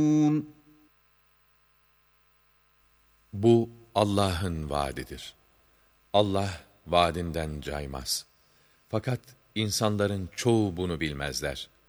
Bu Allah'ın vaadidir. Allah vaadinden caymaz. Fakat insanların çoğu bunu bilmezler.